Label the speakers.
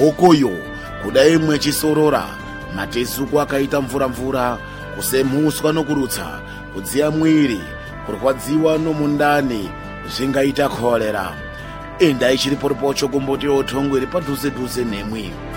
Speaker 1: hokoyo kudai mwechisorora, matezuko akaita mvura-mvura, kusemuswa nokurutsa, kudziya mwiri, kurwadziwa nomundani, zvingaita korera. Endai chiriporipocho kumboti yotongwe iri padhuze-dhuze nemwi.